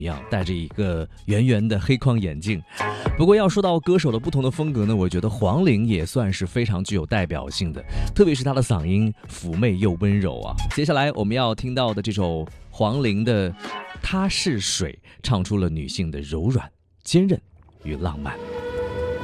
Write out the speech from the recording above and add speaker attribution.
Speaker 1: 一样，戴着一个圆圆的黑框眼镜。不过要说到歌手的不同的风格呢，我觉得黄龄也算是非常具有代表性的，特别是她的嗓音妩媚又温柔啊。接下来我们要听到的这首黄龄的《他是水》，唱出了女性的柔软、坚韧与浪漫。